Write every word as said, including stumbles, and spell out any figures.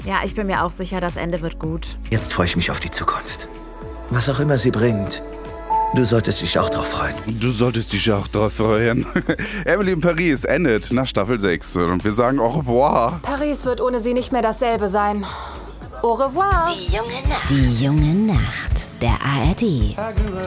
Ja, ich bin mir auch sicher, das Ende wird gut. Jetzt freue ich mich auf die Zukunft. Was auch immer sie bringt. Du solltest dich auch drauf freuen. Du solltest dich auch drauf freuen. Emily in Paris endet nach Staffel sechs. Und wir sagen au revoir. Paris wird ohne sie nicht mehr dasselbe sein. Au revoir. Die junge Nacht. Die junge Nacht der A R D.